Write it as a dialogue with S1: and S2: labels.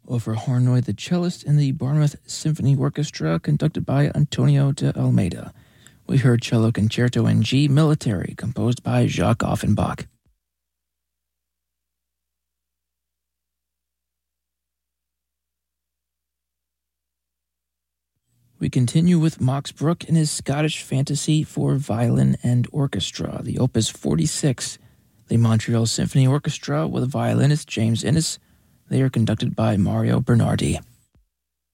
S1: Over Hornoy, the cellist in the Bournemouth Symphony Orchestra, conducted by Antonio de Almeida. We heard Cello Concerto in G Military, composed by Jacques Offenbach. We continue with Max Bruch and his Scottish Fantasy for Violin and Orchestra, the Opus 46, the Montreal Symphony Orchestra with violinist James Innes. They are conducted by Mario Bernardi.